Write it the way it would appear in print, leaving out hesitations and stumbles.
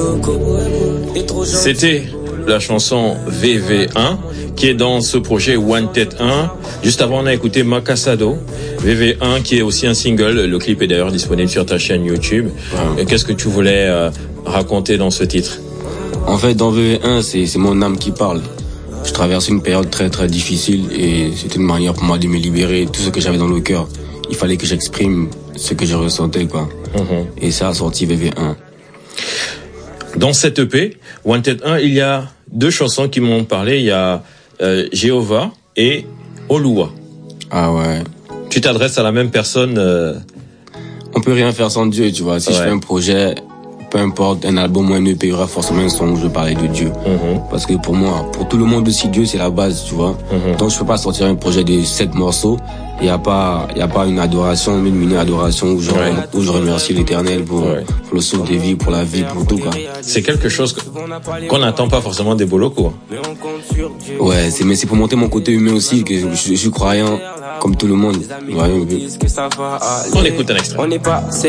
C'était la chanson VV1 qui est dans ce projet Wanted 1. Juste avant, on a écouté Makasado, VV1 qui est aussi un single. Le clip est d'ailleurs disponible sur ta chaîne YouTube. Et qu'est-ce que tu voulais raconter dans ce titre? En fait, dans VV1, c'est mon âme qui parle. Je traversais une période très très difficile et c'était une manière pour moi de me libérer. Tout ce que j'avais dans le cœur, il fallait que j'exprime ce que je ressentais, quoi. Et ça a sorti VV1. Dans cette EP, Wanted 1, il y a deux chansons qui m'ont parlé. Il y a Jéhovah et Oluwa. Ah ouais. Tu t'adresses à la même personne On peut rien faire sans Dieu, tu vois. Si je fais un projet, peu importe, un album ou un EP, il y aura forcément un son où je parlais de Dieu. Parce que pour moi, pour tout le monde aussi, Dieu c'est la base, tu vois. Donc je peux pas sortir un projet de 7 morceaux. Il y a pas une adoration, une mini adoration où je remercie l'Éternel pour le sauve des vies, pour la vie, pour tout, quoi. C'est quelque chose qu'on n'attend pas forcément des bolocos. Ouais, mais c'est pour monter mon côté humain aussi, que je suis croyant comme tout le monde. Ouais, on écoute un extrait.